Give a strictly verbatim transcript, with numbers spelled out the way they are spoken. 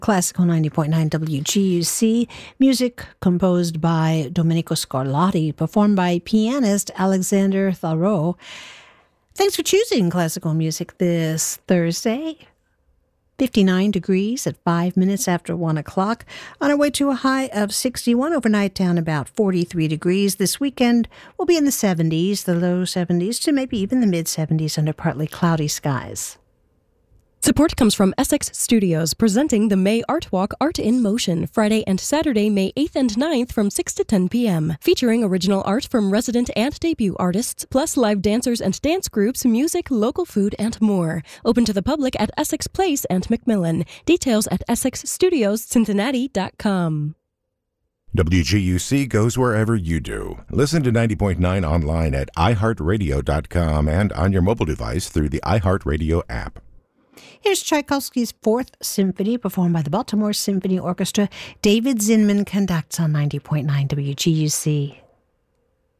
Classical ninety point nine W G U C, music composed by Domenico Scarlatti, performed by pianist Alexander Tharaud. Thanks for choosing classical music this Thursday. fifty-nine degrees at five minutes after one o'clock. On our way to a high of sixty-one overnight, down about forty-three degrees. This weekend will be in the seventies, the low seventies to maybe even the mid-seventies under partly cloudy skies. Support comes from Essex Studios, presenting the May Art Walk Art in Motion, Friday and Saturday, May eighth and ninth from six to ten p.m., featuring original art from resident and debut artists, plus live dancers and dance groups, music, local food, and more. Open to the public at Essex Place and Macmillan. Details at essex studios cincinnati dot com. W G U C goes wherever you do. Listen to ninety point nine online at i heart radio dot com and on your mobile device through the iHeartRadio app. Here's Tchaikovsky's Fourth Symphony, performed by the Baltimore Symphony Orchestra. David Zinman conducts on ninety point nine W G U C.